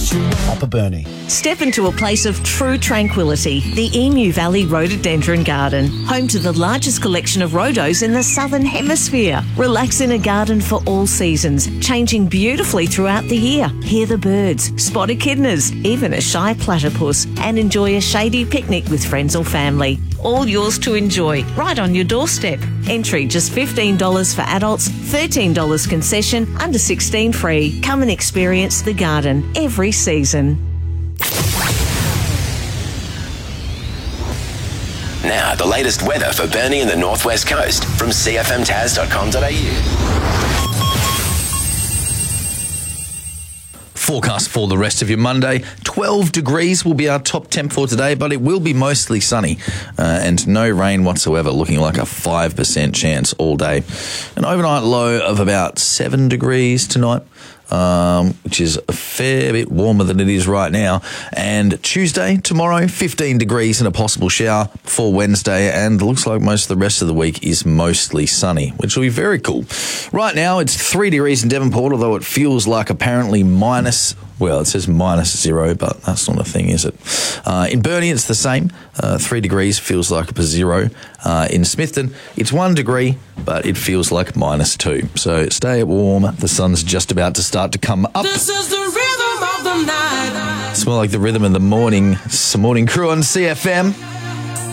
Upper Burnie. Step into a place of true tranquility, the Emu Valley Rhododendron Garden, home to the largest collection of rhodos in the Southern Hemisphere. Relax in a garden for all seasons, changing beautifully throughout the year. Hear the birds, spot echidnas, even a shy platypus, and enjoy a shady picnic with friends or family. All yours to enjoy, right on your doorstep. Entry just $15 for adults, $13 concession, under 16 free. Come and experience the garden every season. Now, the latest weather for Burnie and the Northwest Coast from cfmtaz.com.au. Forecast for the rest of your Monday. 12 degrees will be our top temp for today, but it will be mostly sunny and no rain whatsoever, looking like a 5% chance all day. An overnight low of about 7 degrees tonight, which is a fair bit warmer than it is right now. And Tuesday, tomorrow, 15 degrees and a possible shower for Wednesday, and looks like most of the rest of the week is mostly sunny, which will be very cool. Right now, it's 3 degrees in Devonport, although it feels like apparently it says -0, but that's not a thing, is it? In Burnie, it's the same. 3 degrees feels like a 0. In Smithton, it's 1 degree, but it feels like -2. So stay warm. The sun's just about to start to come up. This is the rhythm of the night. It's more like the rhythm of the morning. It's the morning crew on CFM.